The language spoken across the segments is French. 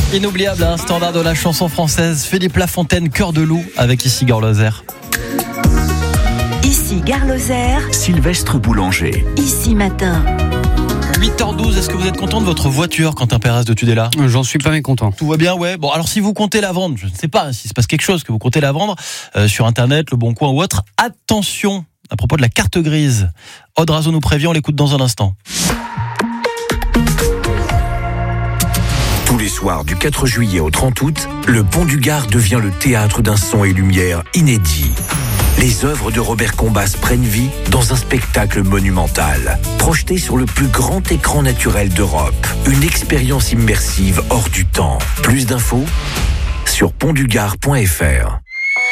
Inoubliable, un standard de la chanson française. Philippe Lafontaine, Cœur de loup, avec ici Gare Lozère. Ici Gare Lozère. Sylvestre Boulanger. Ici matin. 8h12, est-ce que vous êtes content de votre voiture, Quentin Pérez de Tudela ? J'en suis pas mécontent. Tout va bien, ouais. Bon, alors si vous comptez la vendre, je ne sais pas s'il se passe quelque chose, que vous comptez la vendre sur Internet, Le Bon Coin ou autre, attention à propos de la carte grise. Aude Razo nous prévient, on l'écoute dans un instant. Tous les soirs du 4 juillet au 30 août, le Pont du Gard devient le théâtre d'un son et lumière inédit. Les œuvres de Robert Combas prennent vie dans un spectacle monumental, projeté sur le plus grand écran naturel d'Europe. Une expérience immersive hors du temps. Plus d'infos sur pontdugard.fr.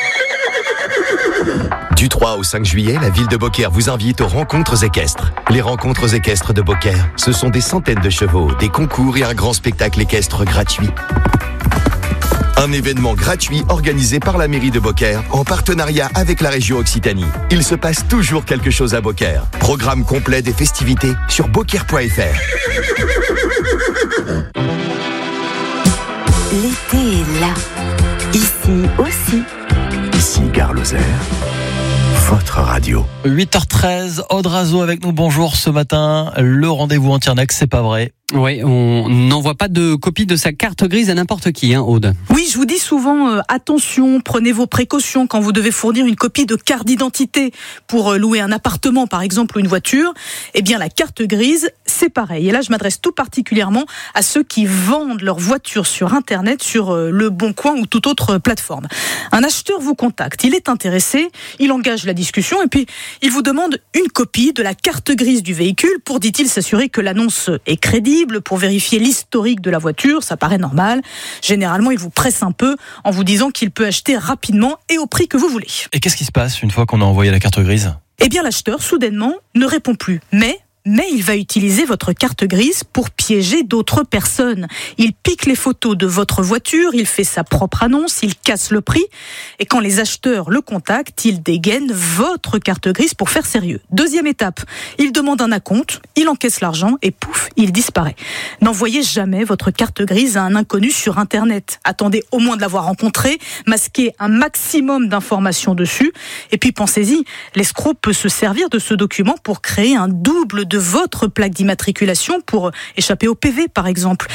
Du 3 au 5 juillet, la ville de Beaucaire vous invite aux rencontres équestres. Les rencontres équestres de Beaucaire, ce sont des centaines de chevaux, des concours et un grand spectacle équestre gratuit. Un événement gratuit organisé par la mairie de Beaucaire en partenariat avec la région Occitanie. Il se passe toujours quelque chose à Beaucaire. Programme complet des festivités sur beaucaire.fr. L'été est là. Ici aussi. Ici Gare Lozère, votre radio. 8h13, Aude Razo avec nous, bonjour ce matin. Le rendez-vous en Tiernac, c'est pas vrai. Oui, on n'envoie pas de copie de sa carte grise à n'importe qui, Aude. Oui, je vous dis souvent, attention, prenez vos précautions quand vous devez fournir une copie de carte d'identité pour louer un appartement, par exemple, ou une voiture. Eh bien, la carte grise, c'est pareil. Et là, je m'adresse tout particulièrement à ceux qui vendent leur voiture sur Internet, sur Le Bon Coin ou toute autre plateforme. Un acheteur vous contacte, il est intéressé, il engage la discussion et puis il vous demande une copie de la carte grise du véhicule pour, dit-il, s'assurer que l'annonce est crédible, pour vérifier l'historique de la voiture, ça paraît normal. Généralement, il vous presse un peu en vous disant qu'il peut acheter rapidement et au prix que vous voulez. Et qu'est-ce qui se passe une fois qu'on a envoyé la carte grise ? Eh bien, l'acheteur, soudainement, ne répond plus. Mais il va utiliser votre carte grise pour piéger d'autres personnes. Il pique les photos de votre voiture, il fait sa propre annonce, il casse le prix. Et quand les acheteurs le contactent, il dégaine votre carte grise pour faire sérieux. Deuxième étape, il demande un acompte, il encaisse l'argent et pouf, il disparaît. N'envoyez jamais votre carte grise à un inconnu sur Internet. Attendez au moins de l'avoir rencontré, masquez un maximum d'informations dessus. Et puis pensez-y, l'escroc peut se servir de ce document pour créer un double de votre plaque d'immatriculation pour échapper au PV, par exemple.